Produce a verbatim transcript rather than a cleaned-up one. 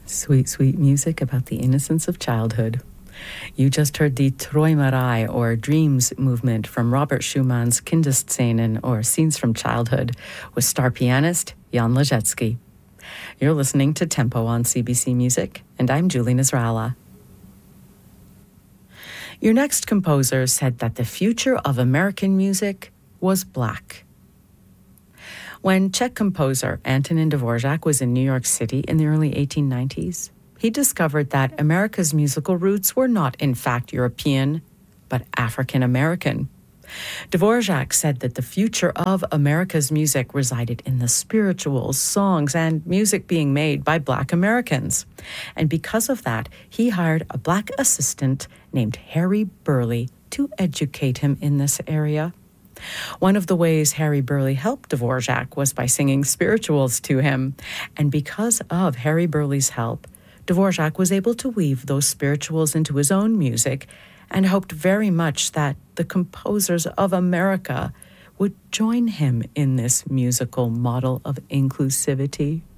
Sweet, sweet music about the innocence of childhood. You just heard the Träumerei, or Dreams movement from Robert Schumann's Kindesszenen, or Scenes from Childhood, with star pianist Jan Ležecký. You're listening to Tempo on C B C Music, and I'm Julie Nasrallah. Your next composer said that the future of American music was black. When Czech composer Antonín Dvořák was in New York City in the early eighteen nineties, he discovered that America's musical roots were not, in fact, European, but African-American. Dvořák said that the future of America's music resided in the spirituals, songs, and music being made by Black Americans. And because of that, he hired a Black assistant named Harry Burleigh to educate him in this area. One of the ways Harry Burleigh helped Dvořák was by singing spirituals to him. And because of Harry Burleigh's help, Dvořák was able to weave those spirituals into his own music and hoped very much that the composers of America would join him in this musical model of inclusivity.